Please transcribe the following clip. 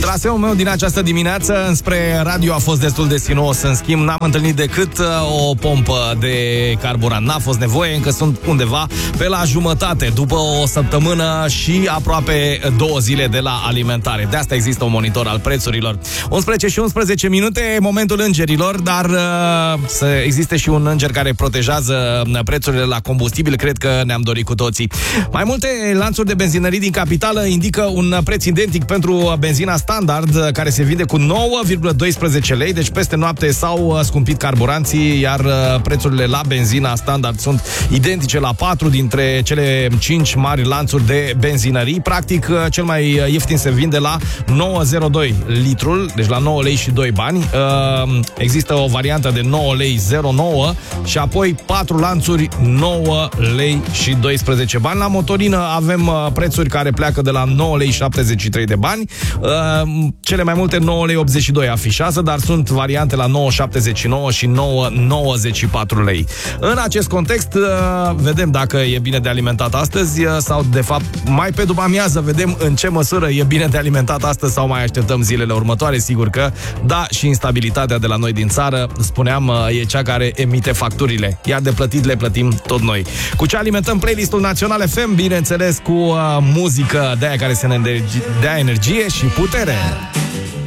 Traseul meu din această dimineață înspre radio a fost destul de sinuos. În schimb, n-am întâlnit decât o pompă de carburant. N-a fost nevoie, încă sunt undeva pe la jumătate, după o săptămână și aproape 2 zile de la alimentare. De asta există un monitor al prețurilor. 11 și 11 minute, momentul îngerilor, dar să existe și un înger care protejează prețurile la combustibil, cred că ne-am dorit cu toții. Mai multe lanțuri de benzinării din capitală indică un preț identic pentru benzina standard, care se vinde cu 9,12 lei, deci peste noapte s-au scumpit carburanții, iar prețurile la benzina standard sunt identice la 4 dintre cele 5 mari lanțuri de benzinării. Practic, cel mai ieftin se vinde la 9,02 litrul, deci la 9 lei și 2 bani. Există o variantă de 9 lei 0,9 și apoi 4 lanțuri 9 lei și 12 bani. La motorină avem prețuri care pleacă de la 9 lei 73 de bani. Cele mai multe 9 lei 82 afișează, dar sunt variante la 9,79 și 9,94 lei. În acest context, vedem dacă e bine de alimentat astăzi sau, de fapt, mai pe după amiază vedem în ce măsură e bine de alimentat astăzi sau mai așteptăm zilele următoare. Sigur că da, și instabilitatea de la noi din țară, spuneam, e cea care emite facturile, iar de plătit le plătim tot noi. Cu ce alimentăm playlistul Național FM? Bineînțeles cu muzică de aia care să ne dea energie și putere.